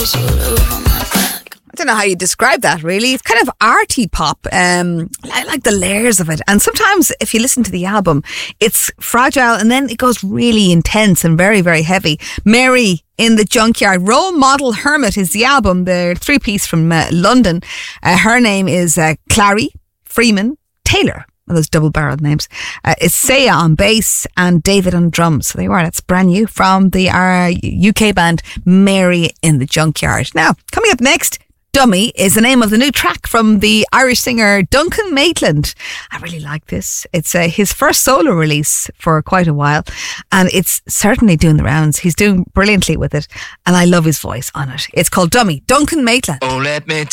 I don't know how you describe that, really. It's kind of arty pop. I like the layers of it. And sometimes if you listen to the album, it's fragile and then it goes really intense and very, very heavy. Mary in the Junkyard. Role Model Hermit is the album. They're 3-piece from London. Her name is Clary Freeman Taylor. Those double-barreled names. It's Saya on bass and David on drums. So there you are. That's brand new from the UK band Mary in the Junkyard. Now, coming up next, Dummy is the name of the new track from the Irish singer Duncan Maitland. I really like this. It's his first solo release for quite a while, and it's certainly doing the rounds. He's doing brilliantly with it, and I love his voice on it. It's called Dummy, Duncan Maitland. Oh, let me